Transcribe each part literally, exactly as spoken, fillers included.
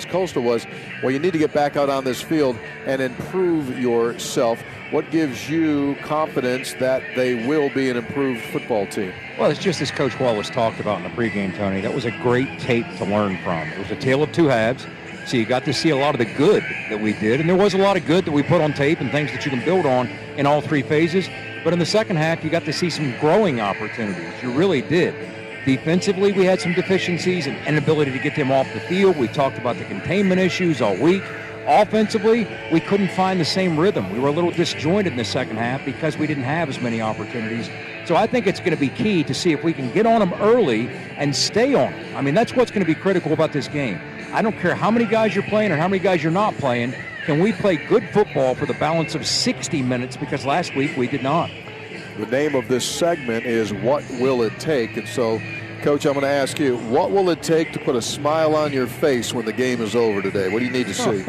against Coastal was, well, you need to get back out on this field and improve yourself. What gives you confidence that they will be an improved football team? Well, it's just as Coach Wallace talked about in the pregame, Tony. That was a great tape to learn from. It was a tale of two halves. So you got to see a lot of the good that we did, and there was a lot of good that we put on tape and things that you can build on in all three phases. But in the second half, you got to see some growing opportunities. You really did. Defensively, we had some deficiencies and inability to get them off the field. We talked about the containment issues all week. Offensively, we couldn't find the same rhythm. We were a little disjointed in the second half because we didn't have as many opportunities. So I think it's going to be key to see if we can get on them early and stay on them. I mean, that's what's going to be critical about this game. I don't care how many guys you're playing or how many guys you're not playing. Can we play good football for the balance of sixty minutes? Because last week we did not. The name of this segment is What Will It Take? And so, Coach, I'm going to ask you, what will it take to put a smile on your face when the game is over today? What do you need to see?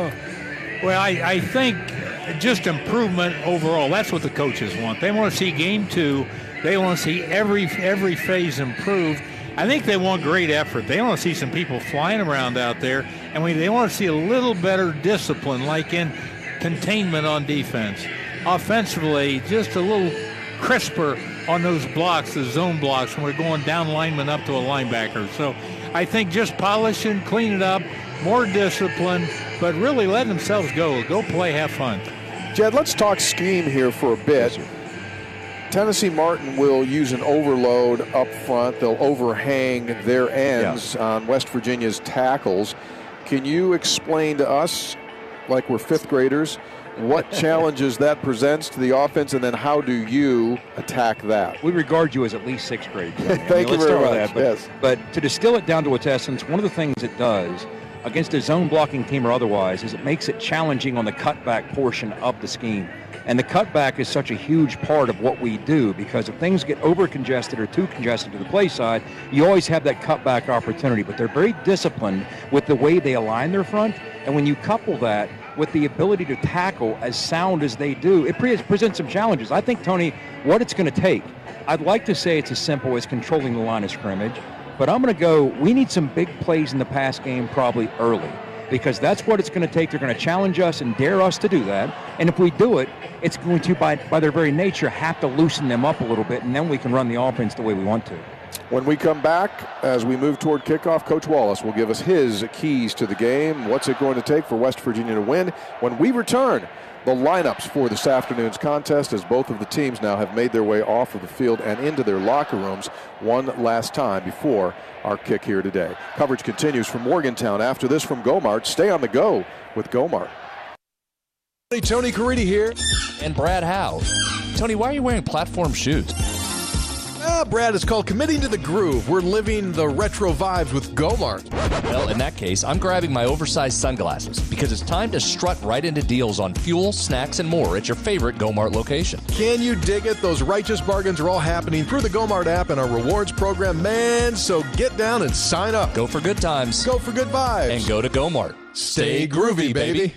Well, I, I think just improvement overall. That's what the coaches want. They want to see game two. They want to see every every phase improved. I think they want great effort. They want to see some people flying around out there, and we, they want to see a little better discipline, like in containment on defense. Offensively, just a little crisper on those blocks, the zone blocks, when we're going down lineman up to a linebacker. So I think just polishing, clean it up, more discipline, but really letting themselves go. Go play, have fun. Jed, let's talk scheme here for a bit. Tennessee Martin will use an overload up front. They'll overhang their ends yeah. on West Virginia's tackles. Can you explain to us, like we're fifth graders, what challenges that presents to the offense, and then how do you attack that? We regard you as at least sixth grade. Thank I mean, you let's very start much. With that. But, yes. but to distill it down to its essence, one of the things it does against a zone blocking team or otherwise is it makes it challenging on the cutback portion of the scheme. And the cutback is such a huge part of what we do, because if things get over congested or too congested to the play side, you always have that cutback opportunity. But they're very disciplined with the way they align their front. And when you couple that with the ability to tackle as sound as they do, it pre- presents some challenges. I think, Tony, what it's going to take, I'd like to say it's as simple as controlling the line of scrimmage, but I'm going to go, we need some big plays in the pass game probably early, because that's what it's going to take. They're going to challenge us and dare us to do that. And if we do it, it's going to, by, by their very nature, have to loosen them up a little bit, and then we can run the offense the way we want to. When we come back, as we move toward kickoff, Coach Wallace will give us his keys to the game. What's it going to take for West Virginia to win? When we return, the lineups for this afternoon's contest, as both of the teams now have made their way off of the field and into their locker rooms one last time before our kick here today. Coverage continues from Morgantown after this from Go-Mart. Stay on the go with Go-Mart. Hey, Tony Caridi here. And Brad Howe. Tony, why are you wearing platform shoes? Ah, Brad, it's called committing to the groove. We're living the retro vibes with Go-Mart. Well, in that case, I'm grabbing my oversized sunglasses because it's time to strut right into deals on fuel, snacks, and more at your favorite Go-Mart location. Can you dig it? Those righteous bargains are all happening through the Go-Mart app and our rewards program, man. So get down and sign up. Go for good times. Go for good vibes. And go to Go-Mart. Stay groovy, baby.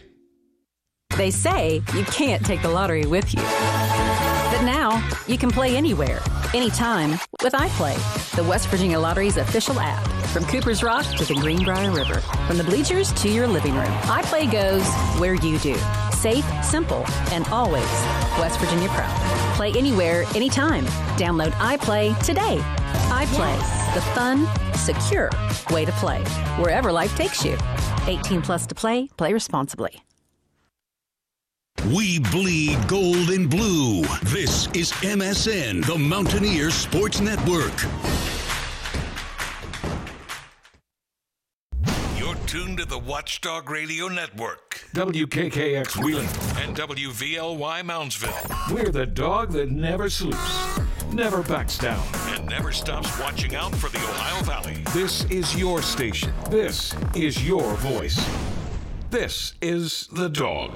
They say you can't take the lottery with you. But now, you can play anywhere, anytime with iPlay, the West Virginia Lottery's official app. From Cooper's Rock to the Greenbrier River, from the bleachers to your living room, iPlay goes where you do. Safe, simple, and always West Virginia proud. Play anywhere, anytime. Download iPlay today. iPlay, yes. The fun, secure way to play, wherever life takes you. eighteen plus to play, play responsibly. We bleed gold and blue. This is M S N, the Mountaineer Sports Network. You're tuned to the Watchdog Radio Network. W K K X Wheeling and W V L Y Moundsville. We're the dog that never sleeps, never backs down, and never stops watching out for the Ohio Valley. This is your station. This is your voice. This is The Dog.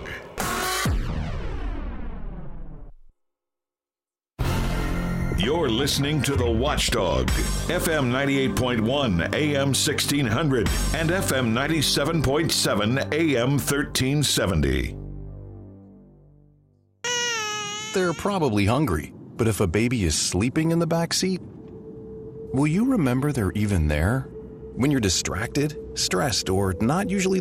You're listening to The Watchdog, F M ninety-eight point one, A M sixteen hundred, and F M ninety-seven point seven, A M thirteen seventy. They're probably hungry, but if a baby is sleeping in the back seat, will you remember they're even there? When you're distracted, stressed, or not usually